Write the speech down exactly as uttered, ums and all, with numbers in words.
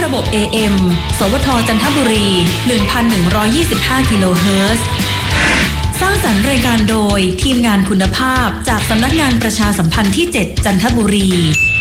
ระบบ เอ เอ็ม สวทจันทบุรี หนึ่งพันหนึ่งร้อยยี่สิบห้า กิโลเฮิรตซ์สร้างสรรค์รายการโดยทีมงานคุณภาพจากสำนักงานประชาสัมพันธ์ที่ เจ็ด จันทบุรี